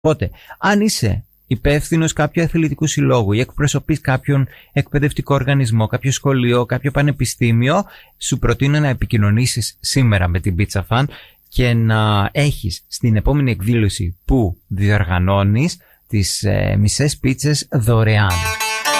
Οπότε, αν είσαι υπεύθυνος κάποιου αθλητικού συλλόγου ή εκπροσωπείς κάποιον εκπαιδευτικό οργανισμό, κάποιο σχολείο, κάποιο πανεπιστήμιο, σου προτείνω να επικοινωνήσεις σήμερα με την Pizza Fan και να έχεις στην επόμενη εκδήλωση που διοργανώνεις τις μισές πίτσες δωρεάν.